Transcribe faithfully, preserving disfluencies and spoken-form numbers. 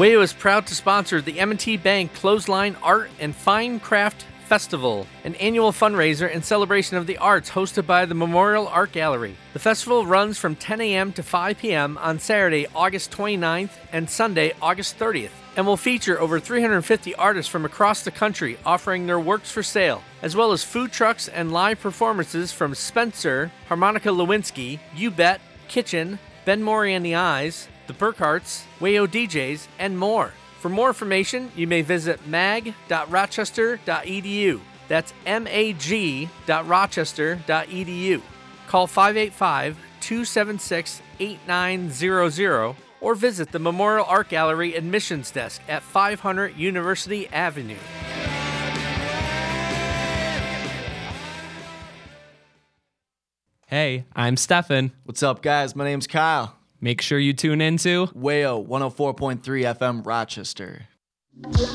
Wayo is proud to sponsor the M and T Bank Clothesline Art and Fine Craft Festival, an annual fundraiser in celebration of the arts hosted by the Memorial Art Gallery. The festival runs from ten a.m. to five p.m. on Saturday, August twenty-ninth and Sunday, August thirtieth, and will feature over three hundred fifty artists from across the country offering their works for sale, as well as food trucks and live performances from Spencer, Harmonica Lewinsky, You Bet, Kitchen, Ben Mori and the Eyes, the Burkharts, Wayo D Js, and more. For more information, you may visit mag dot rochester dot e d u. That's M A G dot rochester dot e d u. Call five eight five, two seven six, eight nine zero zero or visit the Memorial Art Gallery admissions desk at five hundred University Avenue. Hey, I'm Stefan. What's up, guys? My name's Kyle. Make sure you tune into Wayo one oh four point three F M Rochester.